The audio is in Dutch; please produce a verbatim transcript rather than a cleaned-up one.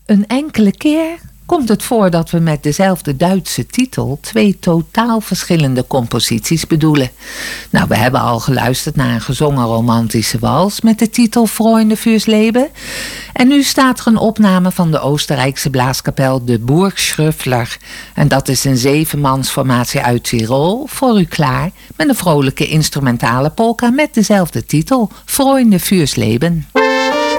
Een enkele keer komt het voor dat we met dezelfde Duitse titel twee totaal verschillende composities bedoelen. Nou, we hebben al geluisterd naar een gezongen romantische wals met de titel Freunde fürs Leben. En nu staat er een opname van de Oostenrijkse blaaskapel de Burgschröffler. En dat is een zevenmansformatie uit Tirol voor u klaar met een vrolijke instrumentale polka met dezelfde titel, Freunde fürs Leben.